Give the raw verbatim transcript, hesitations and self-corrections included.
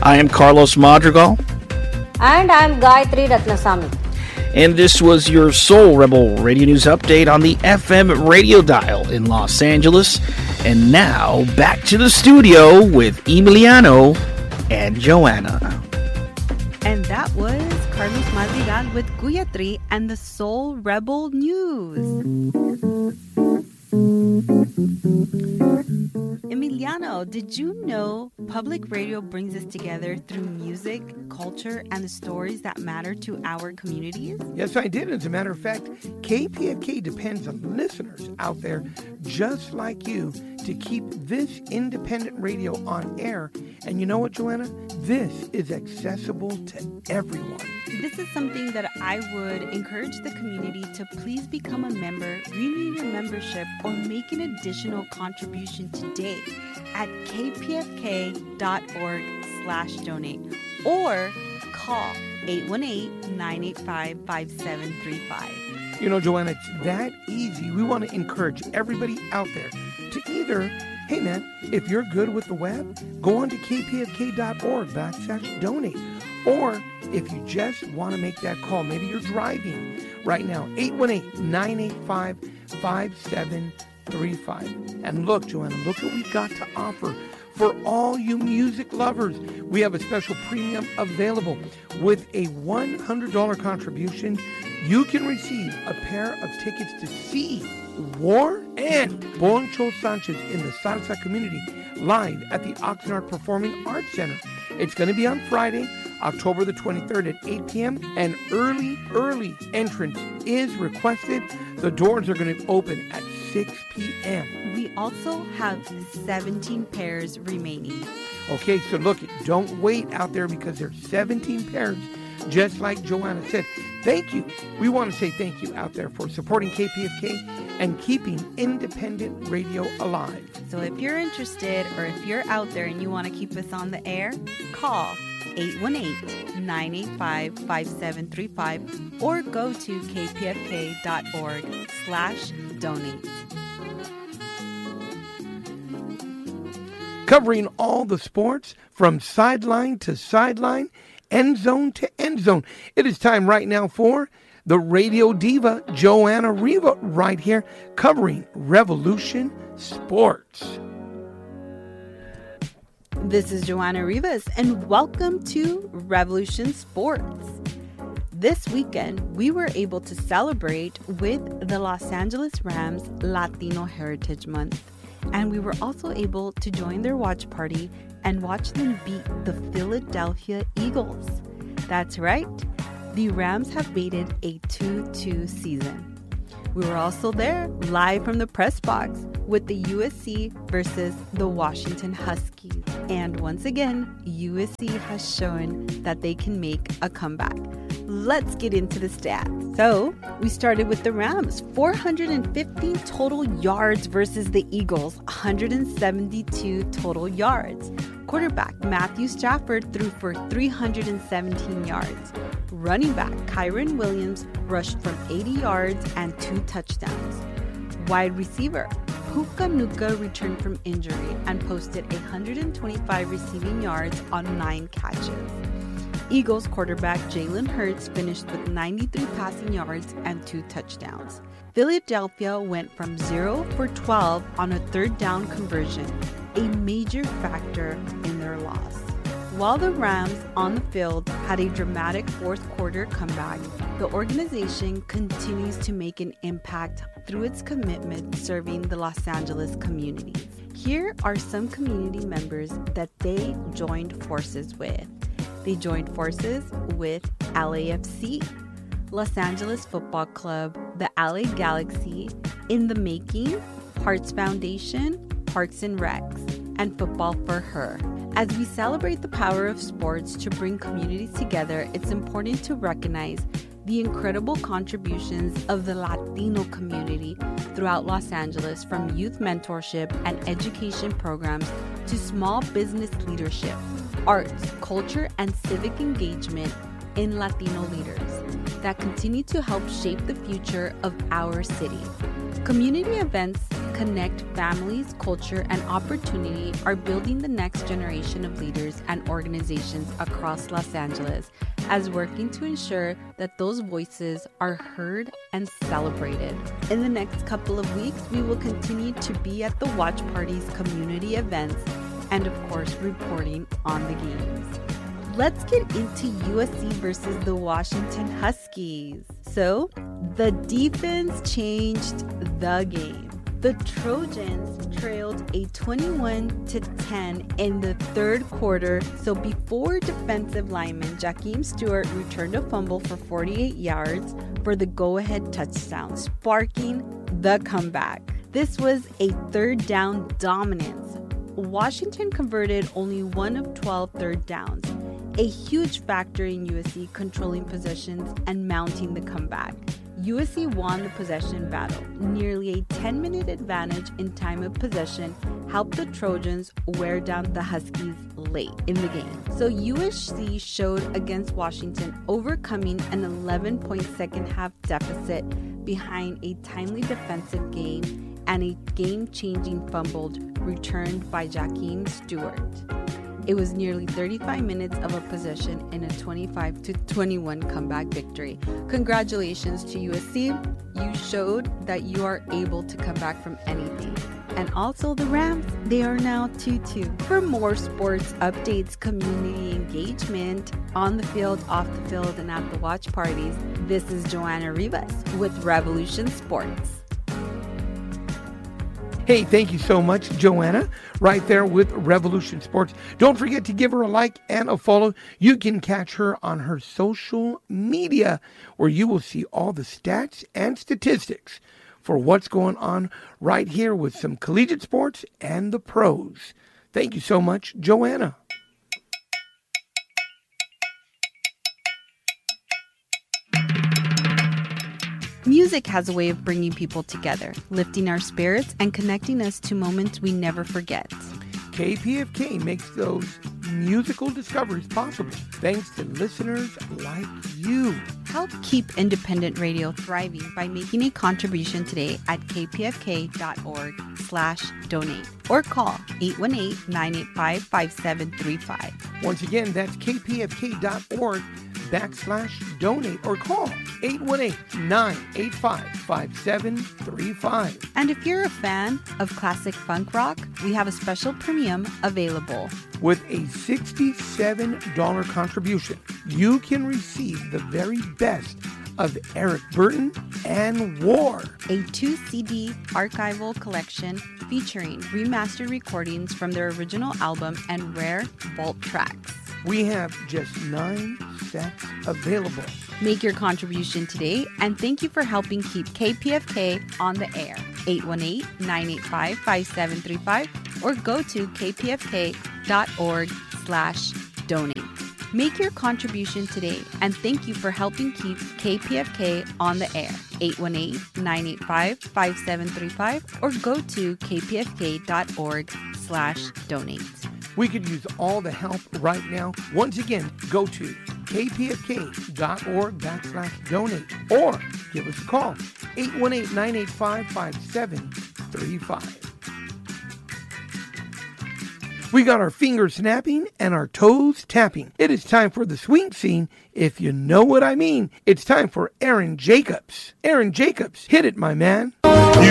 I am Carlos Madrigal. And I'm Gayatri Ratnasamy. And this was your Soul Rebel Radio News update on the F M radio dial in Los Angeles. And now, back to the studio with Emiliano and Joanna. And that was Carlos Madrigal with Gayatri and the Soul Rebel News. Emiliano, did you know public radio brings us together through music, culture, and the stories that matter to our communities? Yes, I did. As a matter of fact, K P F K depends on listeners out there just like you to keep this independent radio on air. And you know what, Joanna? This is accessible to everyone. This is something that I would encourage the community to please become a member, renew your membership, or make an additional contribution today at kpfk.org slash donate or call eight one eight, nine eight five, five seven three five. You know, Joanna, it's that easy. We want to encourage everybody out there to either, hey man, if you're good with the web, go on to kpfk.org backslash donate. Or if you just want to make that call, maybe you're driving right now, eight one eight, nine eight five, five seven three five. And look, Joanna, look what we got to offer for all you music lovers. We have a special premium available. With a one hundred dollars contribution, you can receive a pair of tickets to see War and Poncho Sanchez in the salsa community live at the Oxnard Performing Arts Center. It's going to be on Friday, October the twenty-third at eight p.m. and early, early entrance is requested. The doors are going to open at six p.m. We also have seventeen pairs remaining. Okay, so look, don't wait out there because there's seventeen pairs, just like Joanna said. Thank you. We want to say thank you out there for supporting K P F K and keeping independent radio alive. So if you're interested or if you're out there and you want to keep us on the air, call eight one eight, nine eight five, five seven three five or go to kpfk.org slash donate. Covering all the sports from sideline to sideline, end zone to end zone. It is time right now for the radio diva, Joanna Riva, right here, covering Revolution Sports. This is Joanna Rivas, and welcome to Revolution Sports. This weekend, we were able to celebrate with the Los Angeles Rams Latino Heritage Month, and we were also able to join their watch party and watch them beat the Philadelphia Eagles. That's right, the Rams have baited a two two season. We were also there live from the press box with the U S C versus the Washington Huskies. And once again, U S C has shown that they can make a comeback. Let's get into the stats. So we started with the Rams, four hundred fifteen total yards versus the Eagles, one hundred seventy-two total yards. Quarterback Matthew Stafford threw for three hundred seventeen yards. Running back Kyren Williams rushed from eighty yards and two touchdowns. Wide receiver Puka Nacua returned from injury and posted one hundred twenty-five receiving yards on nine catches. Eagles quarterback Jalen Hurts finished with ninety-three passing yards and two touchdowns. Philadelphia went from zero for twelve on a third down conversion, a major factor in their loss. While the Rams on the field had a dramatic fourth quarter comeback, the organization continues to make an impact through its commitment serving the Los Angeles community. Here are some community members that they joined forces with. They joined forces with L A F C, Los Angeles Football Club, the L A Galaxy, In the Making, Hearts Foundation, Parks and Recs, and Football for Her. As we celebrate the power of sports to bring communities together, it's important to recognize the incredible contributions of the Latino community throughout Los Angeles, from youth mentorship and education programs to small business leadership, arts, culture, and civic engagement in Latino leaders that continue to help shape the future of our city. Community events connect families, culture, and opportunity are building the next generation of leaders and organizations across Los Angeles, as working to ensure that those voices are heard and celebrated. In the next couple of weeks, we will continue to be at the Watch Party's community events and, of course, reporting on the games. Let's get into U S C versus the Washington Huskies. So, the defense changed the game. The Trojans trailed a twenty-one to ten in the third quarter, so before defensive lineman Jakeem Stewart returned a fumble for forty-eight yards for the go-ahead touchdown, sparking the comeback. This was a third down dominance. Washington converted only one of twelve third downs, a huge factor in U S C controlling possessions and mounting the comeback. U S C won the possession battle. Nearly a ten-minute advantage in time of possession helped the Trojans wear down the Huskies late in the game. So U S C showed against Washington, overcoming an eleven-point second-half deficit behind a timely defensive game and a game-changing fumbled returned by Jakeem Stewart. It was nearly thirty-five minutes of a possession in a twenty-five to twenty-one comeback victory. Congratulations to U S C. You showed that you are able to come back from anything. And also the Rams, they are now two two. For more sports updates, community engagement on the field, off the field, and at the watch parties, this is Joanna Rivas with Revolution Sports. Hey, thank you so much, Joanna, right there with Revolution Sports. Don't forget to give her a like and a follow. You can catch her on her social media, where you will see all the stats and statistics for what's going on right here with some collegiate sports and the pros. Thank you so much, Joanna. Music has a way of bringing people together, lifting our spirits, and connecting us to moments we never forget. K P F K makes those musical discoveries possible thanks to listeners like you. Help keep independent radio thriving by making a contribution today at kpfk.org slash donate or call eight one eight, nine eight five, five seven three five. Once again, that's kpfk.org backslash donate or call eight one eight, nine eight five, five seven three five. And if you're a fan of classic funk rock, we have a special premium available. With a sixty-seven dollars contribution, you can receive the very best of Eric Burton and War, a two C D archival collection featuring remastered recordings from their original album and rare vault tracks. We have just nine sets available. Make your contribution today, and thank you for helping keep K P F K on the air. eight one eight, nine eight five, five seven three five or go to kpfk.org slash donate. Make your contribution today, and thank you for helping keep K P F K on the air. eight one eight, nine eight five, five seven three five or go to kpfk.org slash donate. We could use all the help right now. Once again, go to kpfk.org backslash donate or give us a call, eight one eight, nine eight five, five seven three five. We got our fingers snapping and our toes tapping. It is time for the swing scene, if you know what I mean. It's time for Aaron Jacobs. Aaron Jacobs, hit it, my man.